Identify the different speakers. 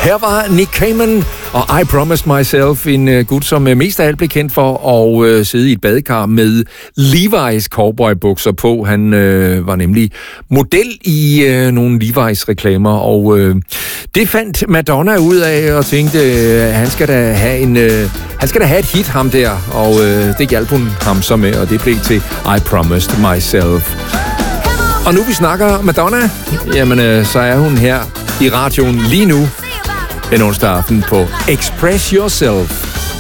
Speaker 1: Her var Nick Cayman og I Promised Myself, en gut, som mest af alt blev kendt for at sidde i et badekar med Levi's cowboybukser på. Han var nemlig model i nogle Levi's-reklamer, og det fandt Madonna ud af og tænkte, han skal da have et hit, ham der, og det hjalp hun ham så med, og det blev til I Promised Myself. Og nu vi snakker Madonna, jamen så er hun her i radioen lige nu, en onsdag aften på Express Yourself.